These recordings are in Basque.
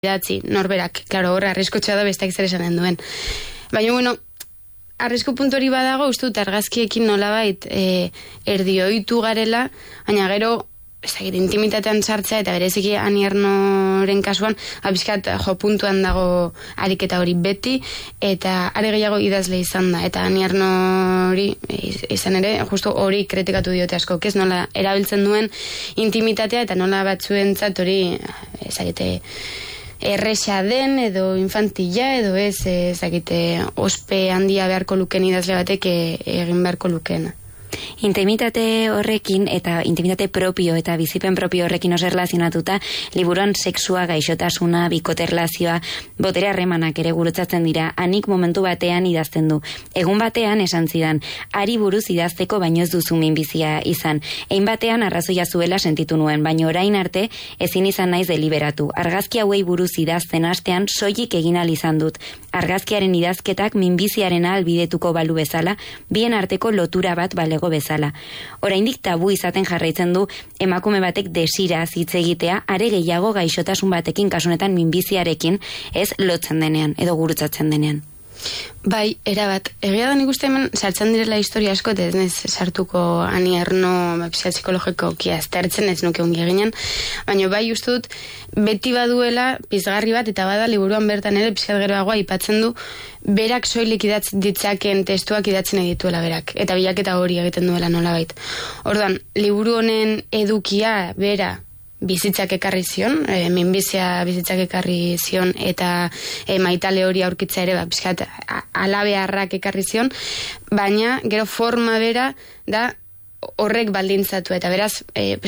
idatzi norberak, klaro, horre arriskotxea da bestak zer esanen duen. Baina, bueno, arrisku puntu hori badago, uste dut argazkiekin nolabait erdioitu garela, baina gero, ez dakit, intimitatean sartzea, eta bereziki Ani Ernoren kasuan, abiskat jo puntuan dago ariketa hori beti, eta are gehiago idazle izan da, eta Ani Ernori izan ere, justu hori kritikatu diote asko, ez nola erabiltzen duen intimitatea, eta nola batzuentzat hori, ez dakite, erresa den, edo infantila, edo ezakite, ospe handia beharko luken idazle batek egin beharko lukena. Intimitate horrekin eta intimitate propio eta bizipen propio horrekin oso erlazionatuta, liburuan sexua, gaixotasuna, bikote erlazioa, botere harremanak ere gurutzatzen dira. Anik momentu batean idazten du. Egun batean esan zidan, hari buruz idazteko baino ez duzu minbizia izan. Ein batean arrazoia zuela sentitu nuen, baina orain arte ezin izan naiz deliberatu. Argazki hauei buruz idazten hastean soilik egin ahal izan dut. Argazkiaren idazketak minbiziaren albidetuko balu bezala, bien arteko lotura bat balego bezala. Oraindik tabu izaten jarraitzen du emakume batek desiraz hitz egitea, are gehiago gaixotasun batekin, kasunetan minbiziarekin, ez lotzen denean, edo gurutzatzen denean. Bai, erabat. Egia da nik uste hemen sartzen direla historia asko, ez nez sartuko Ani Erno psikologiko aztertzen, ez nuke ongi eginen, baina bai uste dut beti baduela pizgarri bat, eta bada liburuan bertan ere pizkat geroagoa aipatzen du berak soilik idatz ditzaken testuak idatzen dituela berak, eta bilaketa hori egiten duela nolabait. Orduan, liburu honen edukia bera bizitzak ekarri zion, minbizia bizitzak ekarri zion, eta maitale hori aurkitza ere, pixkat, alabearrak ekarri zion, baina gero forma bera da horrek baldintzatu, eta beraz,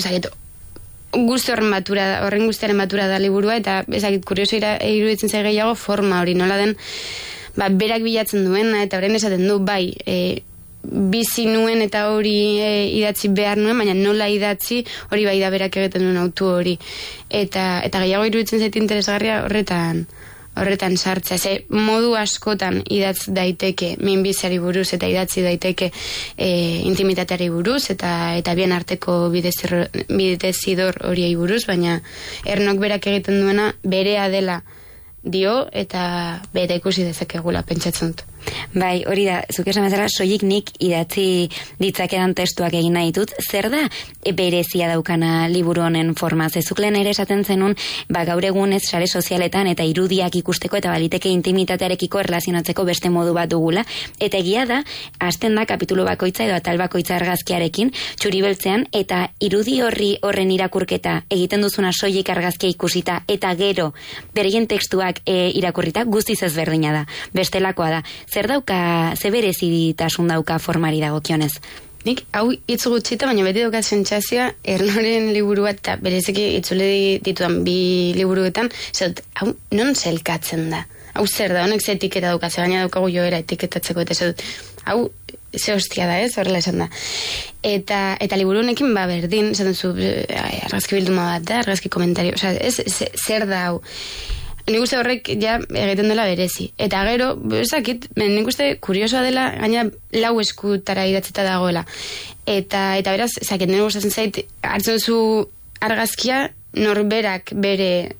horren guztiaren batura da liburua, eta ezakit, kurioso iruditzen zai gehiago forma hori, nola den, berak bilatzen duena, eta horren esaten du, bai, bizi nuen eta hori idatzi behar nuen, baina nola idatzi hori bai da berak egiten duen autu hori. Eta gehiago iruditzen zait interesgarria horretan sartzea. Ze modu askotan idatz daiteke minbiziari buruz eta idatzi daiteke intimitateari buruz eta bien arteko bidezidor horiei buruz, baina Ernok berak egiten duena berea dela dio eta bere ikusi dezakegula pentsatzen dut. Bai, hori da, zuk esan bezala, soilik nik idatzi ditzakedan testuak egin nahi dut. Zer da berezia daukana liburu honen formaz? Zuk lehen ere esaten zenun, gaur egun ez sare sozialetan eta irudiak ikusteko eta baliteke intimitatearekiko erlazionatzeko beste modu bat dugula. Eta egia da, hasten da kapitulu bakoitza edo atal bakoitza argazkiarekin, txuribeltzean, eta irudi horren irakurketa egiten duzuna soilik argazkia ikusita, eta gero, bereien tekstuak irakurrita, guztiz ezberdina da. Bestelakoa da. Zer dauka, ze berezitasun dauka formari dagokionez? Nik, hau hitz gutxita, baina beti daukat sentsazioa Ernoren liburu bat, eta bereziki itzule ditudan bi liburuetan, hau non zelkatzen da? Hau zer da, honek ze etiketa dauka, ze baina daukagu joera etiketatzeko, eta hau ze hostia da, ez, horrela esan da. Eta liburu honekin berdin, esan duzu, argazki bilduma bat da, argazki komentario, zer da hau? Nik uste horrek ja egiten dela berezi. Eta gero, ezakit, nik uste kuriosoa dela, gaina lau eskutara idatzeta dagoela. Eta beraz, ezakit, nire gustatzen zait, hartzen duzu argazkia, norberak bere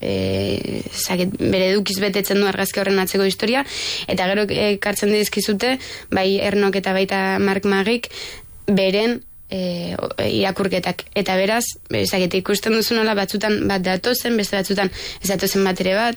edukiz betetzen du argazki horren atzeko historia, eta gero kartzen dizkizute, bai Ernok eta baita Mark Magik, beren irakurketak. Eta beraz, ezakete ikusten duzu nola batzutan bat datozen, beste batzutan ez datozen bat ere bat.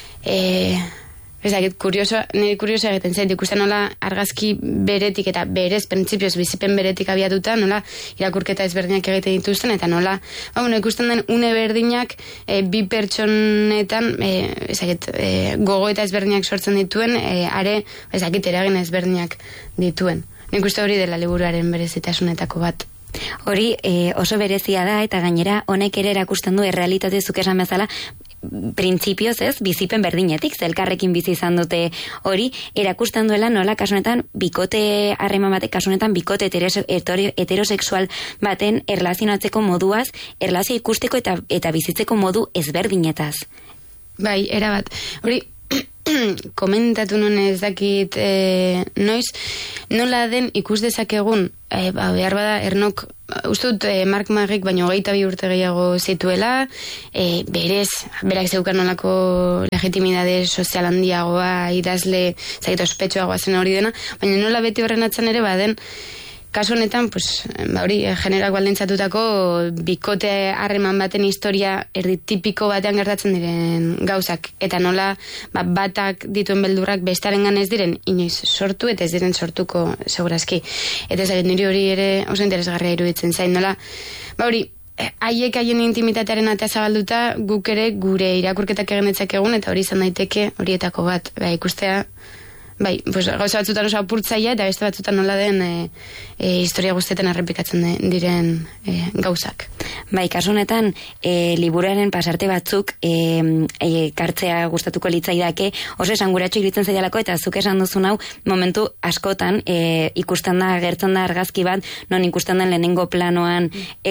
Nire kurioso egiten zait, ikusten nola argazki beretik eta berez, printzipioz bizipen beretik abiatuta, nola irakurketa ezberdinak egiten dituzten, eta nola, ikusten den une berdinak bi pertsonetan gogo eta ezberdinak sortzen dituen, eragin ezberdinak dituen. Nik uste hori dela liburuaren berezitasunetako bat. Hori oso berezia da, eta gainera honek ere erakusten du errealitate zuk esan bezala, printzipioz ez, bizipen berdinetik, zelkarrekin bizi izan dute hori, erakusten duela nola kasunetan bikote harreman batek, kasunetan bikote heterosexual baten erlazionatzeko moduaz, erlazio ikusteko eta bizitzeko modu ezberdinetaz. Bai, erabat. Hori, komentatu nuen ez dakit noiz, nola den ikus dezakegun, behar bada Ernok ustut Mark Magek baino 22 urte gehiago zituela, berez, berak zeukan nolako legitimidade sozial handiagoa, idazle, zait ospetsuagoa zen hori dena, baina nola beti horren atzan ere baden, kasu honetan, pues, hori, generak baldintzatutako bikote harreman baten historia erdi tipiko batean gertatzen diren gauzak. Eta nola batak dituen beldurrak bestarengan ez diren inoiz sortu eta ez diren sortuko segurazki. Eta ez niri hori ere oso interesgarria iruditzen zain. Nola, hori, haiek haien intimitatearen atea zabalduta guk ere gure irakurketak egin ditzakegun eta hori izan daiteke horietako bat. Ikustea, pues, gauza batzutan oso apurtzaia eta beste batzutan nola den historia guztietan errepikatzen diren gauzak. Kasu honetan, liburuaren pasarte batzuk kartzea gustatuko litzaidake, oso esanguratxo iruditzen zailako eta zuk esan duzun hau, momentu askotan ikusten da, agertzen da argazki bat, non ikusten den lehenengo planoan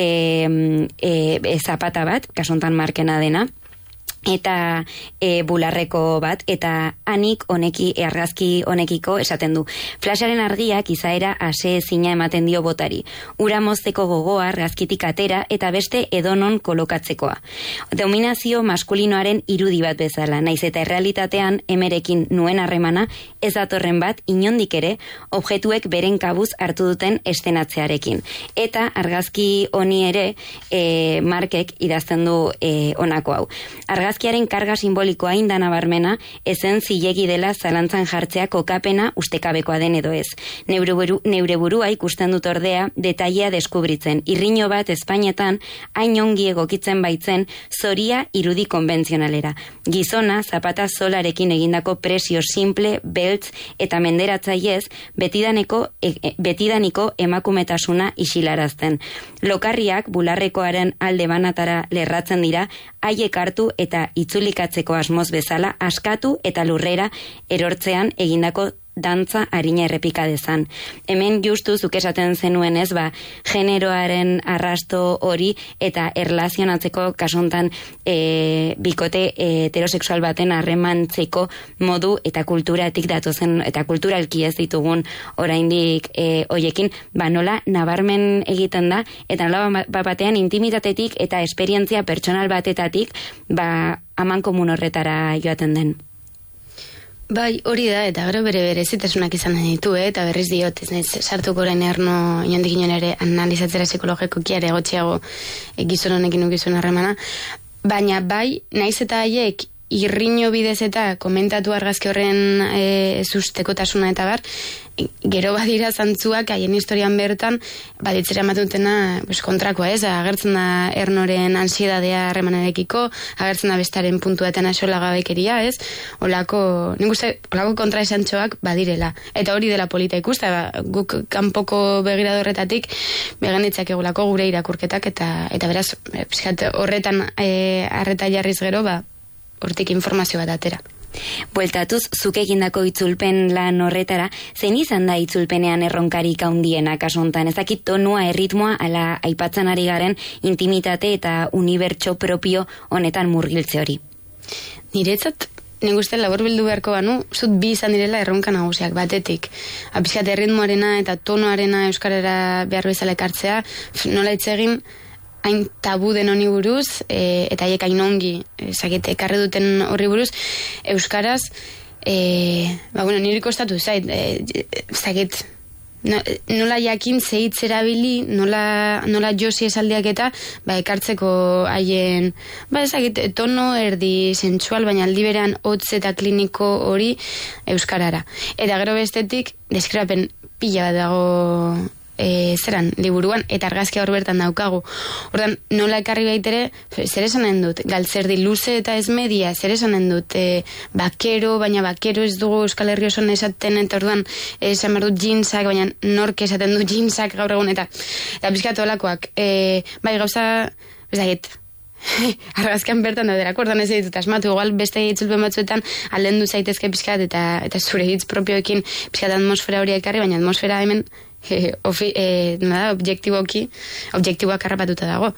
zapata bat, kasu honetan Markena dena, eta bularreko bat, eta anik argazki honekiko esaten du. Flasharen argiak izaera ase ezina ematen dio botari. Ura mozteko gogoa argazkitik atera eta beste edonon kolokatzekoa. Dominazio maskulinoaren irudi bat bezala, naiz eta errealitatean emerekin nuen harremana ez datorren bat inondik ere objektuek beren kabuz hartu duten estenatzearekin. Eta argazki honi ere Markek idazten du honako hau. Argazkiaren karga simbolikoa indana barmena, ezen zilegi dela zalantzan jartzea kokapena ustekabekoa den edo ez. Neure burua ikusten dut ordea, detailea deskubritzen. Irriño bat Espainetan, hain ongi egokitzen baitzen, zoria irudi konbentzionalera. Gizona, zapata solarekin egindako presio simple, beltz eta menderatzaiez, betidaniko emakumetasuna isilarazten. Lokarriak bularrekoaren alde banatara lerratzen dira, haiek hartu eta itzulikatzeko asmoz bezala askatu eta lurrera erortzean egindako dantza harina errepika dezan. Hemen justu zuk esaten zenuen ez, generoaren arrasto hori eta erlazionatzeko kasuntan bikote heterosexual baten harremantzeko modu eta kulturatik datozen eta kulturalki ez ditugun oraindik hoiekin, nola nabarmen egiten da eta nola batean intimitatetik eta esperientzia pertsonal batetatik aman komun horretara joaten den. Hori da, eta gero bere zitasunak izan ditu, eta berriz diot, ez naiz sartuko orain erno inondik inon ere analizatzera psikologikoki ere gotxiago gizon honekin gizon harremana, baina naiz eta haiek irriño bidez eta komentatu argazki horren sustekotasuna eta gero badira zantzuak haien historian bertan baditzera ematutena kontrakoa ez, agertzen da ernoren ansiedadea harremanarekiko, agertzen da bestaren puntuaten asola gabekeria ez, olako kontraesantxoak badirela, eta hori dela polita ikusta, guk kanpoko begiradorretatik began ditzakegulako gure irakurketak eta beraz, horretan arreta jarriz gero, hortik informazio bat atera. Bueltatuz, zuk egindako itzulpen lan horretara, zein izan da itzulpenean erronkarik handiena kasu hontan? Ez dakit tonua, erritmoa, ala aipatzen ari garen intimitate eta unibertso propio honetan murgiltze hori? Niretzat, nik uste labor bildu beharko banu, zut bi izan direla erronka nagusiak batetik. Apizkat erritmoarena eta tonoarena euskarara behar bezala ekartzea, nola itzegin, hain tabu den honi buruz, eta haiek hain ongi, ekarri duten horri buruz, euskaraz, niri kostatu zait, nola jakin zehitz erabili, nola josi esaldiak eta, ekartzeko haien, tono erdi sensual, baina aldi berean hotz eta kliniko hori euskarara. Eta gero bestetik, deskribapen pila bat dago liburuan, eta argazki hor bertan daukagu. Ordan, nola ekarri baitere, zer esanen dut, galtzerdi luze eta ez media, zer esanen dut, bakero, baina bakero ez dugu Euskal Herri oson esaten, eta orduan, esan behar dut jeansak, baina nork esaten du jeansak gaur egun, eta pizkat olakoak, gauza, argazkian bertan dauderako, ordan ez ditut asmatu, igual beste itzulpen batzuetan aldendu zaitezke pizkat, eta zure hitz propioekin pizkat atmosfera hori ekarri, baina atmosfera hemen objektiboak harrapatuta dago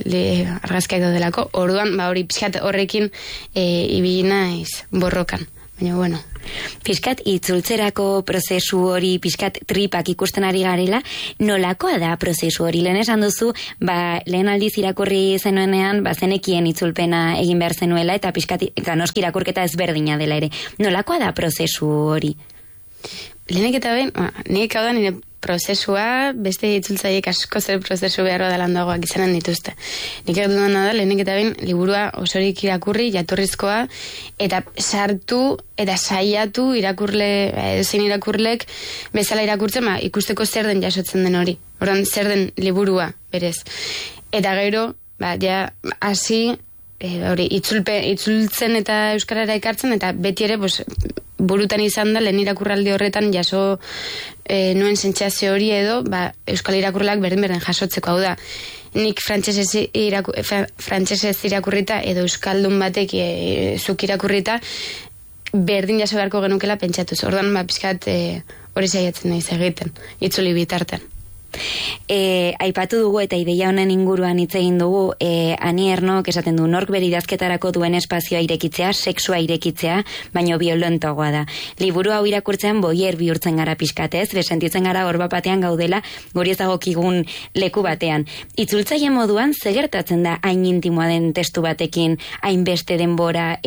argazkiak daudelako, orduan hori pixkat horrekin ibili naiz borrokan, baina bueno. Piskat itzultzerako prozesu hori, piskat tripak ikusten ari garela, nolakoa da prozesu hori? Lehen esan duzu, lehen aldiz irakurri zenuenean, zenekien itzulpena egin behar zenuela, eta piskat noski irakurketa ezberdina dela ere. Nolakoa da prozesu hori? Lehenek eta behin, nik hau da nire prozesua, beste itzultzaiek asko zer prozesu beharroa da landagoak izanen dituzte. Nik egin dudana da, lehenek eta behin, liburua osorik irakurri, jatorrizkoa, eta sartu eta saiatu zein irakurlek bezala irakurtzen, ikusteko zer den jasotzen den hori. Orduan, zer den liburua, berez. Eta gero, hasi, itzultzen eta euskarara ekartzen, eta beti ere, burutan izan da, lehen irakurraldi horretan jaso nuen sentsazio hori edo, euskal irakurlak berdin jasotzeko. Hau da, nik frantsesez irakurrita edo euskaldun batek zuk irakurrita, berdin jaso beharko genukela pentsatuz. Orduan, pizkat hori saiatzen naiz egiten, itzuli bitartean. Aipatu dugu eta ideia honen inguruan hitz egin dugu, Ani Ernok esaten du, nork bere idazketarako duen espazioa irekitzea, sexua irekitzea, baino violentoagoa da. Liburu hau irakurtzean boier bihurtzen gara pixkatez, besentitzen gara hor batean gaudela, guri ez dagokigun leku batean. Itzultzaile moduan, zegertatzen da hain intimoa den testu batekin, hainbeste denbora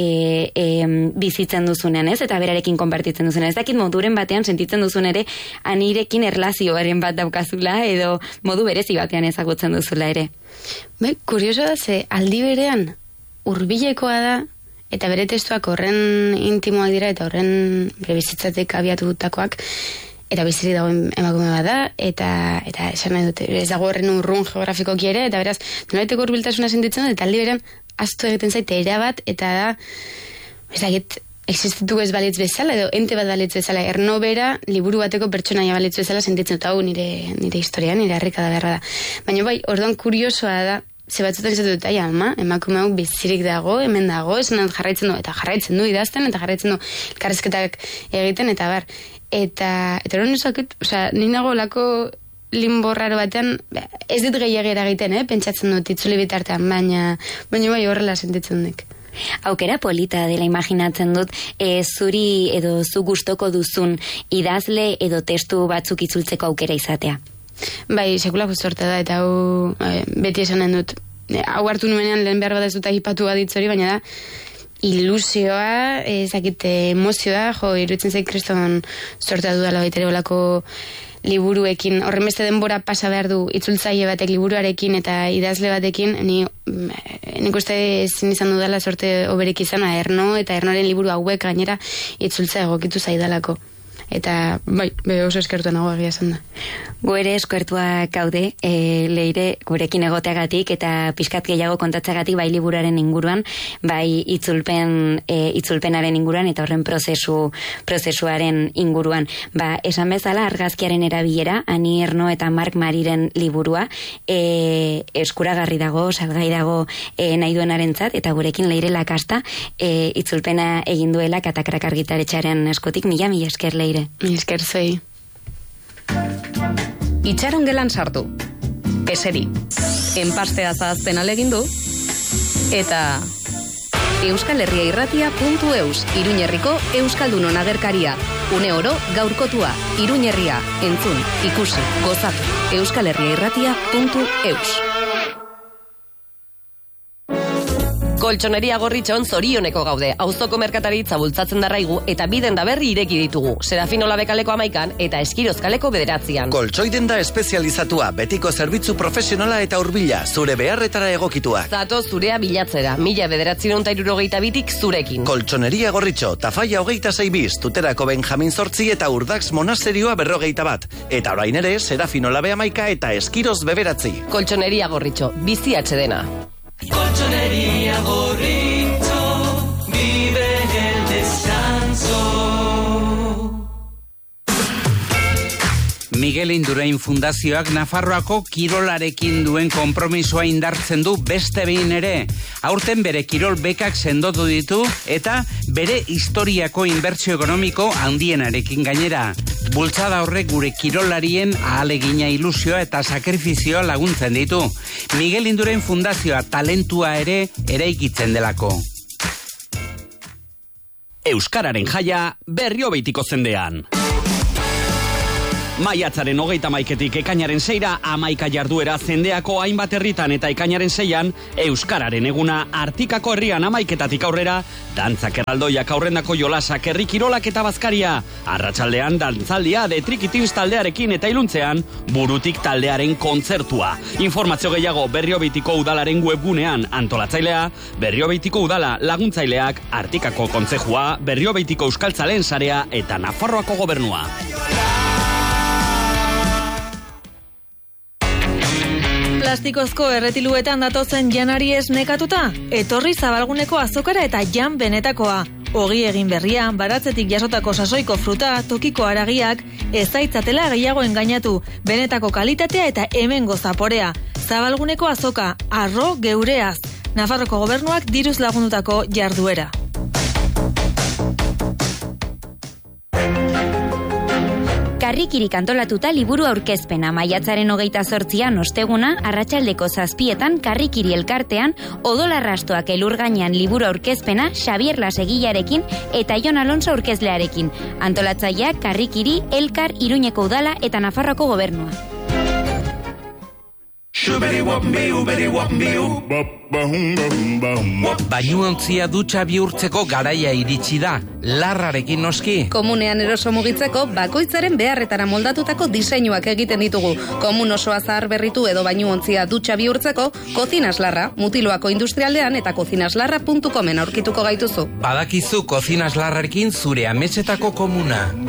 bizitzen duzunean, ez? Eta berarekin konpartitzen duzunean. Ez dakit moduren batean sentitzen duzun ere, Anirekin erlazioaren bat daukazula, edo modu berezi batean ezagutzen duzula ere. Kurioso da, ze aldi berean hurbilekoa da, eta bere testuak horren intimoak dira, eta horren bere bizitzatik abiatutakoak, eta bizirik dagoen emakume bada, eta esan nahi dute, ez dago horren urrun geografikoki ere, eta beraz, nolaiteko hurbiltasuna sentitzen dut, eta aldi berean astu egiten zaite erabat, eta da, ez dakit, existitu ez balitz bezala, edo ente bat balitz bezala, ernobera, liburu bateko pertsonaia balitz bezala sentitzen dut, hau nire historia, nire harrika da beharra da. Baina orduan kuriosoa da, ze batzutan izatu dut, emakume hau bizirik dago, hemen dago, esan jarraitzen du idazten, eta jarraitzen du elkarrizketak egiten, eta bar. Eta hori nizakit, nik nago lako limborraro batean, ez dit gehiagera egiten, pentsatzen dut itzuli bitartean, baina horrela sentitzen dut. Aukera polita dela imaginatzen dut, zuri edo zu gustoko duzun idazle edo testu batzuk itzultzeko aukera izatea. Bai, sekulako sorta da, eta hau beti esanen dut. Hau hartu nuenean lehen behar bat ez dut ahipatu aditzori, baina da, ilusioa, ezakite emozioa, iruditzen zaik kriston sorta dudala baitere olako liburuekin, horren beste denbora pasa behar du itzultzaile batek liburuarekin eta idazle batekin, nik uste ezin izan dudala sorte oberik izan, Erno eta Ernoren liburu hauek gainera itzultzea egokitu zaidalako. Eta, oso eskertua nago egia esan da. Gu ere eskertuak gaude, Leire, gurekin egoteagatik eta pixkat gehiago kontatzagatik bai liburuaren inguruan, bai itzulpenaren inguruan eta horren prozesuaren inguruan. Esan bezala, argazkiaren erabilera, Ani Erno eta Mark Mariren liburua, eskuragarri dago, salgai dago nahi duenarentzat, eta gurekin Leire Lakasta itzulpena egin duela Katakrak argitaletxearen eskutik. Mila esker, Leire. Esker zei. Itxaron gelan sartu. Eseri. Enpastea zahazten alegindu. Eta euskalherriairratia.eus, Iruñerriko Euskaldunon agerkaria. Une oro gaurkotua. Iruñerria. Entzun, ikusi, gozatu. euskalherriairratia.eus. Koltsoneria Gorritxon zorioneko gaude. Auzoko merkataritza bultzatzen darraigu eta biden da berri ireki ditugu. Serafino Labekaleko 11 eta Eskirozkaleko 9. Koltsoiden da espezializatua, betiko zerbitzu profesionala eta hurbila, zure beharretara egokituak. Zato zurea bilatzera, 1972tik zurekin. Koltsoneria Gorritxo, Tafaia 26 bis, Tuterako Benjamin Zortzi eta Urdax Monasterioa 51. Eta orain ere, Serafino Labe 11 eta Eskiroz 9. Koltsoneria Gorritxo, bizi atxedena. Colchonería Gorritxo, vive el descanso. Miguel Indurain Fundazioak Nafarroako kirolarekin duen konpromisoa indartzen du beste behin ere. Aurten bere kirol bekak sendotu ditu eta bere historiako inbertsio ekonomiko handienarekin gainera. Bultzada horrek gure kirolarien ahalegina, ilusioa eta sakrifizioa laguntzen ditu. Miguel Indurain Fundazioa talentua ere eraikitzen delako. Euskararen jaia Berriobeitiko zendean. Maiatzaren 31etik ekainaren 6ra 11 jarduera zendeako hainbat herritan eta ekainaren 6an Euskararen eguna Artikako herrian 11etatik aurrera dantzak erraldoiak aurrendako jolasak herri kirolak eta bazkaria. Arratsaldean dantzaldia de Trikitins taldearekin eta iluntzean burutik taldearen kontzertua. Informazio gehiago Berriobeitiko udalaren webgunean antolatzailea, Berriobeitiko udala laguntzaileak, Artikako kontzejua, Berriobeitiko euskaltzaleen sarea eta Nafarroako gobernua. Plastikozko erretiluetan datozen janari ez nekatuta, etorri Zabalguneko azokara eta jan benetakoa. Ogi egin berria, baratzetik jasotako sasoiko fruta, tokiko haragiak, ez zaitzatela gehiago engainatu, benetako kalitatea eta hemengo zaporea. Zabalguneko azoka, arro geureaz. Nafarroko gobernuak diruz lagundutako jarduera. Karrikirik antolatuta liburu aurkezpena maiatzaren 28an osteguna arratsaldeko 7etan Karrikiri elkartean odolarrastoak elur gainean liburu aurkezpena Xabier Lasegilarekin eta Jon Alonso aurkezlearekin. Antolatzaileak Karrikiri, Elkar, Iruñeko udala eta Nafarroako gobernua. Bainuontzia dutxa bihurtzeko garaia iritsi da, larrarekin noski. Komunean eroso mugitzeko bakoitzaren beharretara moldatutako diseinuak egiten ditugu. Komun osoa zahar berritu edo bainuontzia dutxa bihurtzeko, Kozinas Larra, Mutiloako industrialdean eta kozinaslarra.comen aurkituko gaituzu. Badakizu Kozinas Larrarekin zure ametsetako komuna.